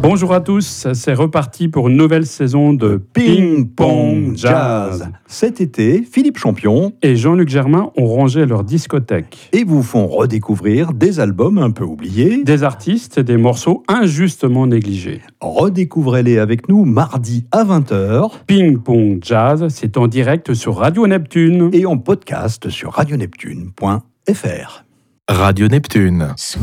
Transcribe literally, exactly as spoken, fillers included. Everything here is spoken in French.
Bonjour à tous, c'est reparti pour une nouvelle saison de Ping Pong Jazz. Cet été, Philippe Champion et Jean-Luc Germain ont rangé leur discothèque. et vous font redécouvrir des albums un peu oubliés. Des artistes et des morceaux injustement négligés. Redécouvrez-les avec nous mardi à vingt heures Ping Pong Jazz, c'est en direct sur Radio Neptune. et en podcast sur radio neptune point f r. Radio Neptune.